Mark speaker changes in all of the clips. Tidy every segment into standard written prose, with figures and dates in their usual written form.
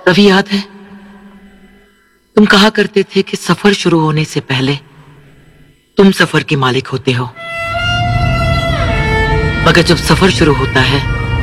Speaker 1: कभी याद है तुम कहा करते थे कि सफर शुरू होने से पहले तुम सफर के मालिक होते हो, मगर जब सफर शुरू होता है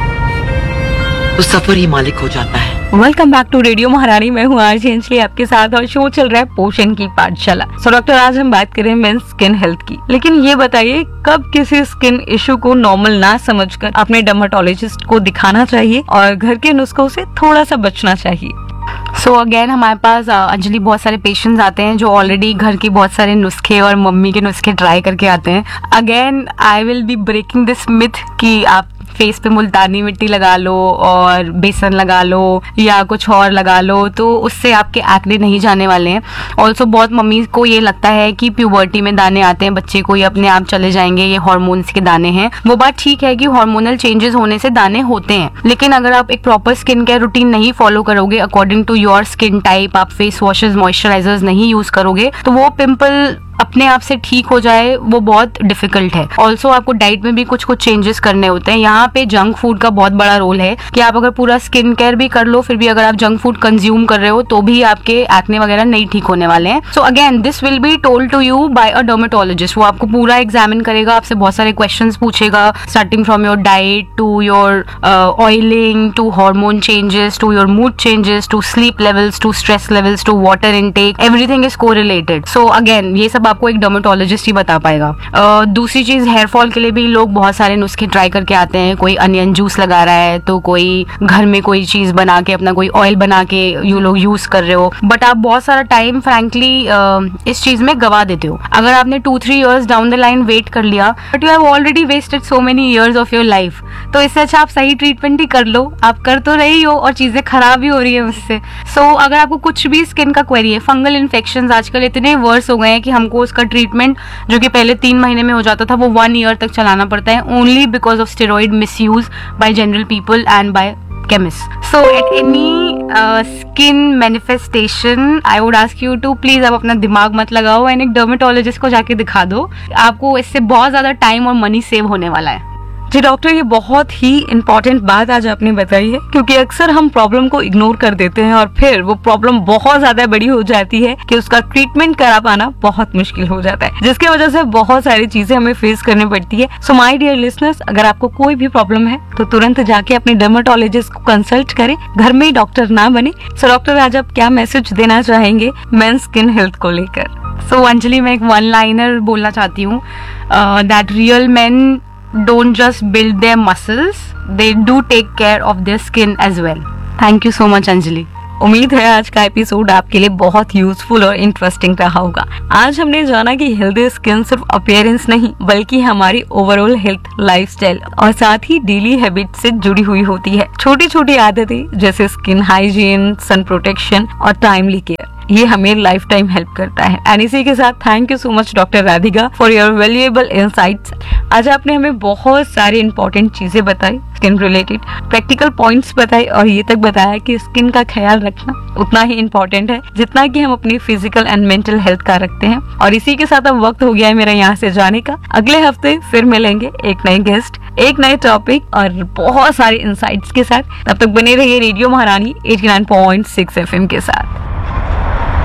Speaker 1: तो सफर ही मालिक हो जाता है।
Speaker 2: वेलकम बैक टू रेडियो महारानी। मैं हूँ आरजे अंजलि आपके साथ और शो चल रहा है पोषण की पाठशाला। सो डॉक्टर, आज हम बात करें मेंस स्किन हेल्थ की, लेकिन ये बताइए कब किसी स्किन इशू को नॉर्मल ना समझकर अपने डर्मेटोलॉजिस्ट को दिखाना चाहिए और घर के नुस्खों से थोड़ा सा बचना चाहिए।
Speaker 3: सो अगेन हमारे पास अंजलि बहुत सारे पेशेंट्स आते हैं जो ऑलरेडी घर के बहुत सारे नुस्खे और मम्मी के नुस्खे ट्राई करके आते हैं। Again I will be breaking this myth कि आप फेस पे मुल्तानी मिट्टी लगा लो और बेसन लगा लो या कुछ और लगा लो तो उससे आपके एक्ने नहीं जाने वाले हैं। ऑल्सो बहुत मम्मी को ये लगता है कि प्यूबर्टी में दाने आते हैं बच्चे को, ये अपने आप चले जाएंगे, ये हार्मोन्स के दाने हैं। वो बात ठीक है कि हार्मोनल चेंजेस होने से दाने होते हैं, लेकिन अगर आप एक प्रॉपर स्किन केयर रूटीन नहीं फॉलो करोगे according to your skin type, आप फेस वॉशेस मॉइस्चराइजर्स नहीं यूज करोगे तो वो पिंपल अपने आप से ठीक हो जाए वो बहुत डिफिकल्ट है। ऑल्सो आपको डाइट में भी कुछ चेंजेस करने होते हैं। यहाँ पे जंक फूड का बहुत बड़ा रोल है कि आप अगर पूरा स्किन केयर भी कर लो फिर भी अगर आप जंक फूड कंज्यूम कर रहे हो तो भी आपके एक्ने वगैरह नहीं ठीक होने वाले हैं। So again this will be told to you bye a dermatologist. वो आपको पूरा एग्जामिन करेगा, आपसे बहुत सारे क्वेश्चंस पूछेगा, starting from your diet to your oiling to hormone changes to your mood changes to sleep levels to stress levels to water intake, everything is correlated. So again ये सब आपको एक डर्मेटोलॉजिस्ट ही बता पाएगा। दूसरी चीज, हेयर फॉल के लिए भी लोग बहुत सारे नुस्खे ट्राई करके आते हैं। कोई अनियन जूस लगा रहा है तो कोई घर में कोई चीज बना के अपना कोई ऑयल बना के यू लोग यूज कर रहे हो, बट आप बहुत सारा टाइम फ्रैंकली इस चीज में गवा देते हो। अगर आपने 2-3 years down the line wait कर लिया but you have already wasted so many years of your life, तो इससे अच्छा आप सही ट्रीटमेंट ही कर लो। आप कर तो रही हो और चीजें खराब भी हो रही है उससे। सो अगर आपको कुछ भी स्किन का क्वेरी है, फंगल इन्फेक्शन आजकल इतने वर्स हो गए हैं कि हमको उसका ट्रीटमेंट जो कि पहले 3 महीने में हो जाता था वो 1 ईयर तक चलाना पड़ता है, only because of steroid misuse bye general people and bye chemists. So at any skin manifestation I would ask you to please आप अपना दिमाग मत लगाओ एंड एक डर्मेटोलॉजिस्ट को जाके दिखा दो। आपको इससे बहुत ज्यादा टाइम और मनी सेव होने वाला है।
Speaker 2: जी डॉक्टर, ये बहुत ही इम्पोर्टेंट बात आज आपने बताई है, क्योंकि अक्सर हम प्रॉब्लम को इग्नोर कर देते हैं और फिर वो प्रॉब्लम बहुत ज्यादा बड़ी हो जाती है कि उसका ट्रीटमेंट करा पाना बहुत मुश्किल हो जाता है, जिसकी वजह से बहुत सारी चीजें हमें फेस करनी पड़ती है। सो माय डियर लिसनर्स, अगर आपको कोई भी प्रॉब्लम है तो तुरंत जाके अपने डर्मेटोलॉजिस्ट को कंसल्ट करें, घर में ही डॉक्टर ना बने। सो डॉक्टर, आज आप क्या मैसेज देना चाहेंगे मेंस स्किन हेल्थ को लेकर?
Speaker 3: सो अंजलि, मैं एक 1 लाइनर बोलना चाहती हूँ, that real main don't just build their muscles, they do take care of their skin as well. Thank you so much Anjali.
Speaker 2: उम्मीद है आज का एपिसोड आपके लिए बहुत यूजफुल और इंटरेस्टिंग रहा होगा। आज हमने जाना कि हेल्दी स्किन सिर्फ अपीयरेंस नहीं बल्कि हमारी ओवरऑल हेल्थ, लाइफस्टाइल और साथ ही डेली हैबिट से जुड़ी हुई होती है। छोटी छोटी आदतें जैसे स्किन हाइजीन, सन प्रोटेक्शन और टाइमली केयर, ये हमें लाइफ टाइम हेल्प करता है। एंड इसी के साथ thank you so much doctor Radhika for your valuable insights. आज आपने हमें बहुत सारी इंपॉर्टेंट चीजें बताई, स्किन रिलेटेड प्रैक्टिकल पॉइंट्स बताए और ये तक बताया कि स्किन का ख्याल रखना उतना ही इम्पोर्टेंट है जितना कि हम अपनी फिजिकल एंड मेंटल हेल्थ का रखते हैं। और इसी के साथ अब वक्त हो गया है मेरा यहाँ से जाने का। अगले हफ्ते फिर मिलेंगे एक नए गेस्ट, एक नए टॉपिक और बहुत सारे इंसाइट्स के साथ। तब तक बने रहिए रेडियो महारानी 89.6 FM के साथ।